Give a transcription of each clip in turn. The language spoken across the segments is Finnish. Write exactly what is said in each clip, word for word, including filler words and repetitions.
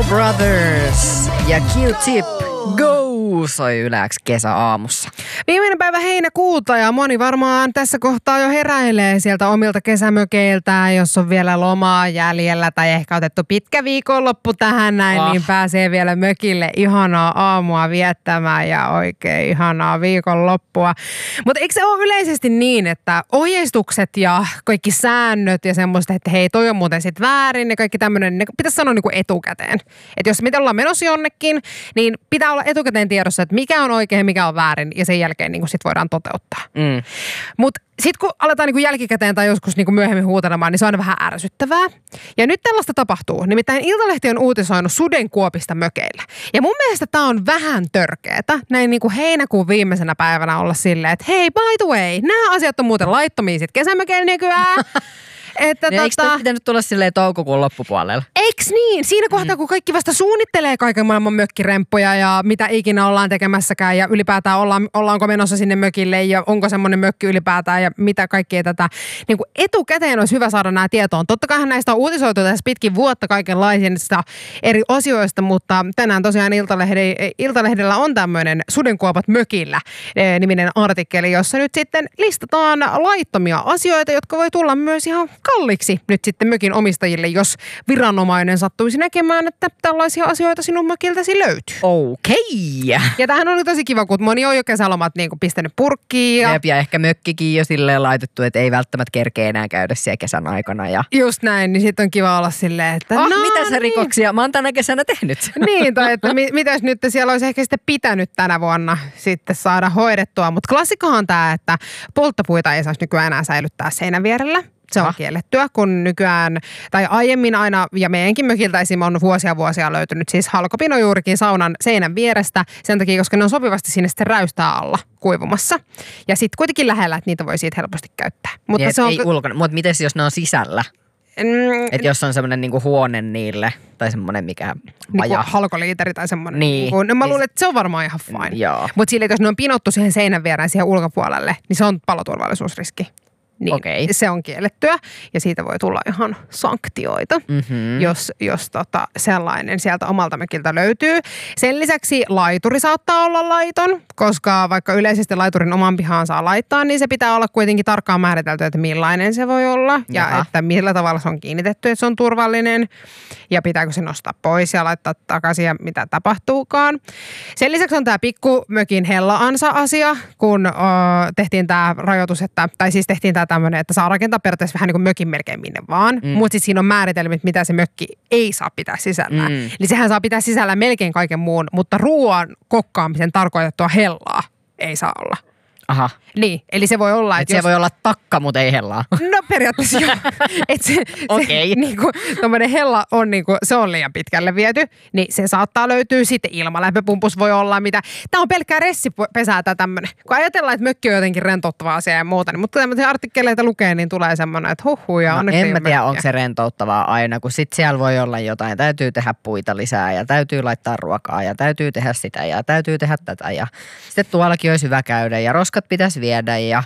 Joe Brothers ja Q-Tip Go soi Yle X kesäaamussa. Viimeinen päivä heinäkuuta ja moni varmaan tässä kohtaa jo heräilee sieltä omilta kesämökeiltään, jos on vielä lomaa jäljellä tai ehkä otettu pitkä viikonloppu tähän näin, oh. niin pääsee vielä mökille ihanaa aamua viettämään ja oikein ihanaa viikonloppua. Mutta eikö se ole yleisesti niin, että ohjeistukset ja kaikki säännöt ja semmoista, että hei toi on muuten sit väärin ja kaikki tämmöinen, ne pitäisi sanoa niinku etukäteen. Että jos me ollaan menossa jonnekin, niin pitää olla etukäteen tiedossa, että mikä on oikein ja mikä on väärin ja sen jälkeen niin sit voidaan toteuttaa. Mm. Mutta sitten kun aletaan niin jälkikäteen tai joskus niin myöhemmin huutelemaan, niin se on aina vähän ärsyttävää. Ja nyt tällaista tapahtuu. Nimittäin Iltalehti on uutisoinut sudenkuopista mökeillä. Ja mun mielestä tämä on vähän törkeetä. Näin niin kuin heinäkuun viimeisenä päivänä olla silleen, että hei, by the way, nämä asiat on muuten laittomia sit kesämökeillä nykyään. Että niin tota, eikö pitänyt tulla silleen toukokuun loppupuolella? Eiks niin? Siinä kohtaa, mm. kun kaikki vasta suunnittelee kaiken maailman mökkiremppuja ja mitä ikinä ollaan tekemässäkään ja ylipäätään ollaan, ollaanko menossa sinne mökille ja onko semmoinen mökki ylipäätään ja mitä kaikkea tätä. Niin kuin etukäteen olisi hyvä saada nämä tietoon. Totta kai näistä on uutisoitu tässä pitkin vuotta kaikenlaisista eri osioista, mutta tänään tosiaan Iltalehdellä on tämmöinen Sudenkuopat mökillä niminen artikkeli, jossa nyt sitten listataan laittomia asioita, jotka voi tulla myös ihan kalliksi nyt sitten mökin omistajille, jos viranomainen sattuisi näkemään, että tällaisia asioita sinun mökiltäsi löytyy. Okei. Okay. Ja tämähän on tosi kiva, kun moni on jo kesälomat niin kuin pistänyt purkkiin. Ja... ja ehkä mökkikin jo silleen laitettu, että ei välttämättä kerkeä enää käydä siellä kesän aikana. Ja... just näin, niin sitten on kiva olla silleen, että oh, no mitä sä niin. rikoksia mä oon tänä kesänä tehnyt? Niin, tai että mi- mitäs nyt siellä olisi ehkä sitten pitänyt tänä vuonna sitten saada hoidettua. Mutta klassikkohan on tämä, että polttopuita ei saisi nykyään enää säilyttää seinän vierellä. Se on kiellettyä, kun nykyään, tai aiemmin aina, ja meidänkin mökiltä esim. On vuosia vuosia löytynyt siis halkopino juurikin saunan seinän vierestä, sen takia, koska ne on sopivasti sinne sitten räystää alla kuivumassa. Ja sitten kuitenkin lähellä, että niitä voi siitä helposti käyttää. Mutta niin, se on... ei ulkona, mutta miten jos ne on sisällä? Mm, että jos on semmoinen niinku huone niille, tai semmoinen mikä niinku halkoliiteri tai semmoinen. Niin. Niinku, no mä luulen, että se on varmaan ihan fine. Joo. Mutta silleen, jos ne on pinottu siihen seinän viereen siihen ulkopuolelle, niin se on paloturvallisuusriski. Niin, okay. Se on kiellettyä ja siitä voi tulla ihan sanktioita, mm-hmm. jos, jos tota sellainen sieltä omalta mökiltä löytyy. Sen lisäksi laituri saattaa olla laiton, koska vaikka yleisesti laiturin oman pihaan saa laittaa, niin se pitää olla kuitenkin tarkkaan määritelty, että millainen se voi olla ja Jaha. Että millä tavalla se on kiinnitetty, että se on turvallinen ja pitääkö se nostaa pois ja laittaa takaisin ja mitä tapahtuukaan. Sen lisäksi on tämä pikkumökin hella-ansa-asia, kun ö, tehtiin tämä rajoitus, että, tai siis tehtiin tämä tämmöinen, että saa rakentaa periaatteessa vähän niin kuin mökin melkein minne vaan. Mm. Mutta sitten siinä on määritelmät, mitä se mökki ei saa pitää sisällään. Mm. Eli sehän saa pitää sisällä melkein kaiken muun, mutta ruoan kokkaamisen tarkoitettua hellaa ei saa olla. Aha. Niin, eli se voi olla, että et se jos... voi olla takka, mutta ei hellaa. No periaatteessa joo. Että se, Okei. se niinku, tommoinen hella on niinku, se on liian pitkälle viety, niin se saattaa löytyä sitten ilmalämpöpumpus voi olla mitä. Tämä on pelkkää ressipesää tämä tämmöinen. Kun ajatellaan, että mökki on jotenkin rentouttava asia ja muuta, niin mutta tämmöisiä artikkeleita lukee, niin tulee semmoinen, että huhhuh ja no, onneksi en mä tiedä, onko se rentouttavaa aina, kun sitten siellä voi olla jotain. Täytyy tehdä puita lisää ja täytyy laittaa ruokaa ja täytyy tehdä sitä ja täytyy tehdä tätä. Ja sitten tuollakin olisi hyvä käydä ja roskat pitäisi viedä ja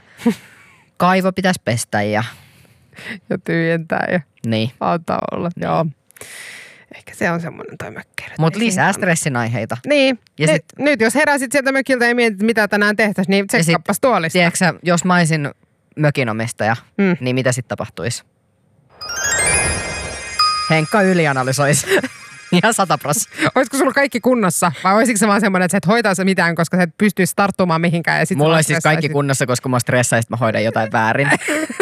kaivo pitäisi pestä ja... ja tyhjentää ja niin. antaa olla. Joo. Ehkä se on semmoinen toi mökkeily. Mutta lisää stressin aiheita. Niin. Ja sit, nyt jos heräsit sieltä mökiltä ja mietit, mitä tänään tehtäisiin, niin tsekkaappas tuolista. Tiedätkö, jos mä olisin mökinomistaja, mm. niin mitä sitten tapahtuisi? Henkka ylianalysoisi. Ihan sata prosenttia. Olisiko sulla kaikki kunnossa? Vai olisiko se vaan semmoinen, että sä et hoitaisi mitään, koska sä et pystyisi tarttumaan mihinkään? Ja sit mulla olisi siis kaikki kunnossa, koska mä stressaisin, että mä hoidan jotain väärin.